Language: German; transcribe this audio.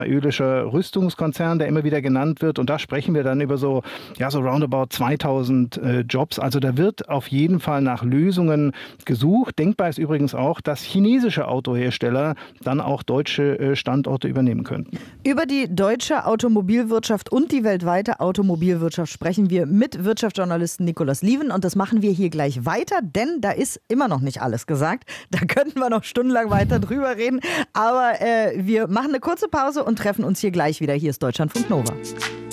israelischer Rüstungskonzern, der immer wieder genannt wird. Und da sprechen wir dann über so roundabout 2000 Jobs. Also da wird auf jeden Fall nach Lösungen gesucht. Denkbar ist übrigens auch, dass chinesische Autohersteller dann auch deutsche Standorte übernehmen könnten. Über die deutsche Automobilwirtschaft und die weltweite Automobilwirtschaft sprechen wir mit Wirtschaftsjournalisten Nikolaus Lieven. Und das machen wir hier gleich weiter, denn da ist immer noch nicht alles gesagt. Da könnten wir noch stundenlang weiter drüber reden. Aber wir machen eine kurze Pause und treffen uns hier gleich wieder. Hier ist Deutschlandfunk Nova.